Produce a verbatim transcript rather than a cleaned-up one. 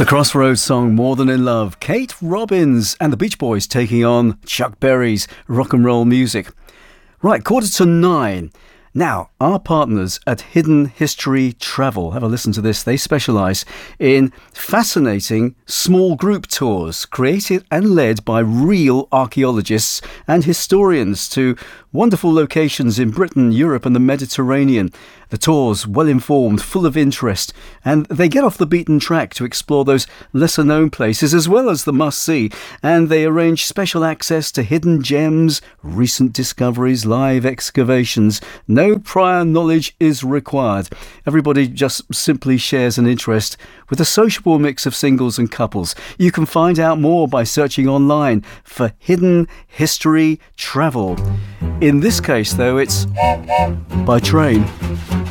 The Crossroads song More Than In Love, Kate Robbins and the Beach Boys taking on Chuck Berry's rock and roll music. Right, quarter to nine. Now, our partners at Hidden History Travel, have a listen to this. They specialise in fascinating small group tours created and led by real archaeologists and historians to wonderful locations in Britain, Europe and the Mediterranean. The tours well-informed, full of interest, and they get off the beaten track to explore those lesser-known places as well as the must-see, and they arrange special access to hidden gems, recent discoveries, live excavations. No prior knowledge is required. Everybody just simply shares an interest with a sociable mix of singles and couples. You can find out more by searching online for Hidden History Travel. In this case, though, it's by train.